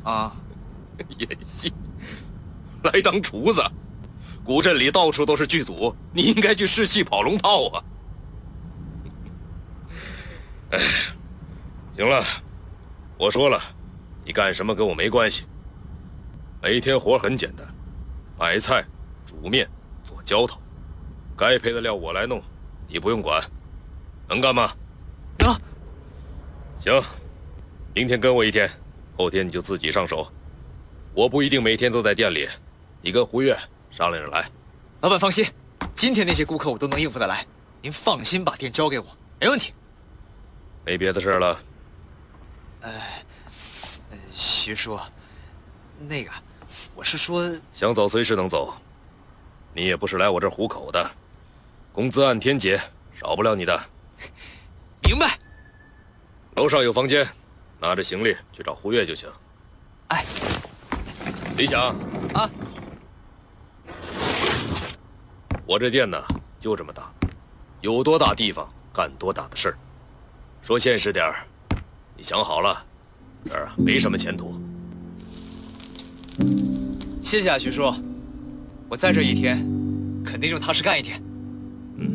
啊， 演戏，来当厨子。古镇里到处都是剧组，你应该去试戏跑龙套啊。哎，行了，我说了，你干什么跟我没关系。每天活很简单，买菜、煮面、做浇头，该配的料我来弄，你不用管。能干吗？ 能。 行，明天跟我一天，后天你就自己上手。我不一定每天都在店里，你跟胡月商量着来。 老板放心，今天那些顾客我都能应付得来，您放心把店交给我，没问题。 没别的事了。 徐叔，那个，我是说， 想走随时能走，你也不是来我这儿糊口的，工资按天结，少不了你的。 明白。 楼上有房间，拿着行李去找胡月就行。 哎， 李想啊， 我这店呢就这么大，有多大地方干多大的事儿。说现实点儿，你想好了，这儿没什么前途。 谢谢啊，徐叔，我在这一天，肯定就踏实干一天。